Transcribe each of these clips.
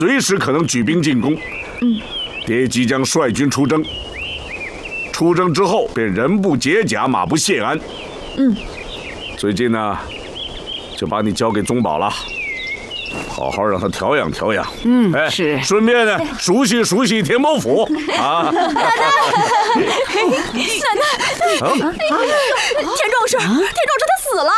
随时可能举兵进攻。爹即将率军出征，出征之后便人不解甲，马不谢鞍。最近呢，就把你交给宗保了。 好好让他调养调养， 是。 顺便呢，熟悉熟悉天宝府啊。 奶奶，田壮士他死了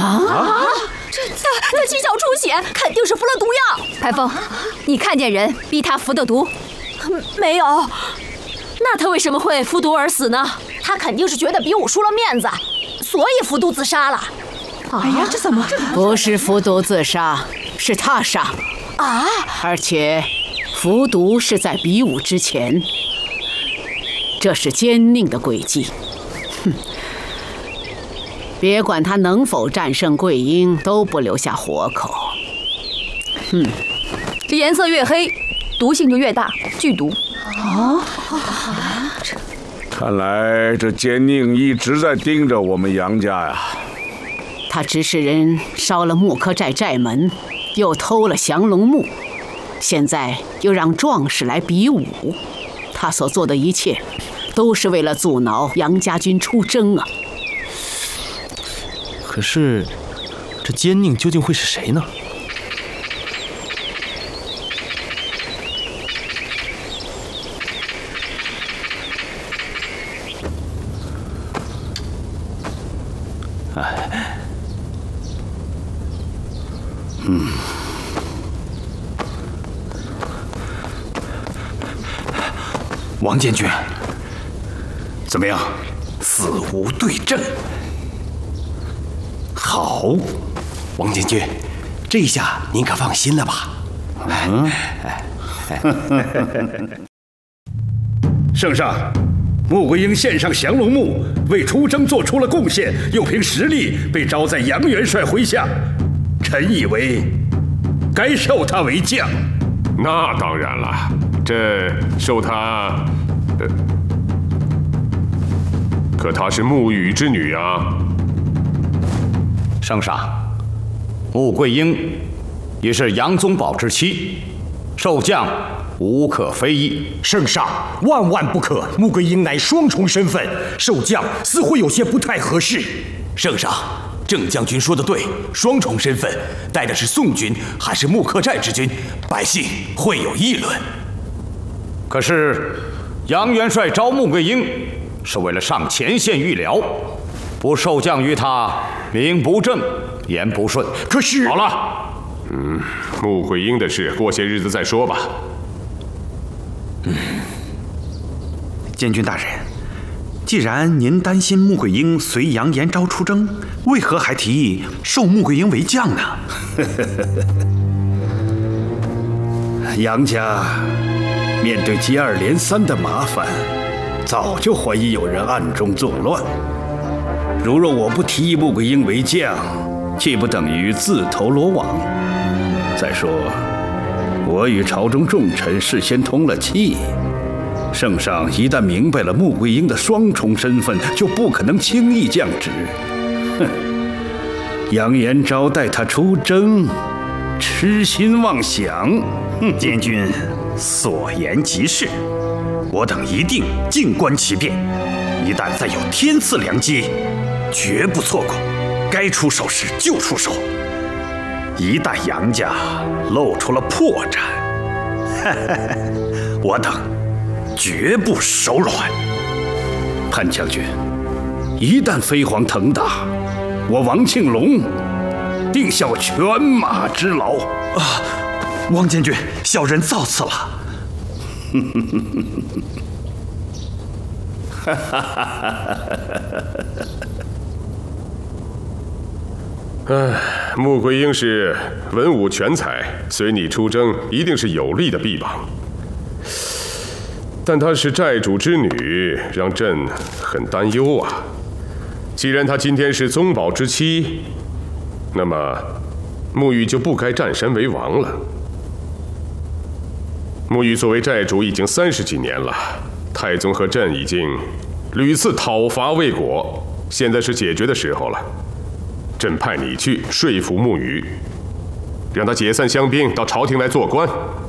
他七窍出血，肯定是服了毒药。 排风，你看见人逼他服的毒？ 没有。 那他为什么会服毒而死呢？ 他肯定是觉得比武输了面子，所以服毒自杀了。 哎呀，这怎么？不是服毒自杀，是他杀啊！而且，服毒是在比武之前，这是奸佞的诡计。别管他能否战胜桂英，都不留下活口。 这颜色越黑，毒性就越大，剧毒。 看来这奸佞一直在盯着我们杨家呀。 他指使人烧了木柯寨寨门，又偷了降龙木，现在又让壮士来比武。他所做的一切，都是为了阻挠杨家军出征啊！ 可是，这奸佞究竟会是谁呢？ 王监军，怎么样？死无对证。好，王监军，这下您可放心了吧？ 圣上，穆桂英献上降龙木，为出征做出了贡献，又凭实力被招在杨元帅麾下。臣以为该授他为将。 那当然了，这授他，可她是沐雨之女啊。 圣上，穆桂英也是杨宗保之妻，授将无可非议。 圣上，万万不可！穆桂英乃双重身份，授将似乎有些不太合适。 圣上，郑将军说的对，双重身份，带的是宋军还是木柯寨之军，百姓会有议论。可是杨元帅招穆桂英，是为了上前线预疗，不授将于他，名不正，言不顺。 可是好了，穆桂英的事，过些日子再说吧。 监军大人，既然您担心穆桂英随杨延昭出征，为何还提议授穆桂英为将呢？ 杨家面对接二连三的麻烦，早就怀疑有人暗中作乱。如若我不提议穆桂英为将，岂不等于自投罗网？再说，我与朝中重臣事先通了气。圣上一旦明白了穆桂英的双重身份，就不可能轻易降职。哼，杨延昭带他出征，痴心妄想。 监军所言极是，我等一定静观其变。一旦再有天赐良机，绝不错过。该出手时就出手。一旦杨家露出了破绽，我等绝不手软。 潘将军，一旦飞黄腾达，我王庆龙定效犬马之劳啊！王监军，小人造次了。 穆桂英是文武全才，随你出征一定是有力的臂膀。但她是寨主之女，让朕很担忧啊。既然她今天是宗保之妻，那么沐浴就不该占山为王了。沐浴作为寨主已经30几年了，太宗和朕已经屡次讨伐未果，现在是解决的时候了。朕派你去说服沐浴，让他解散乡兵，到朝廷来做官。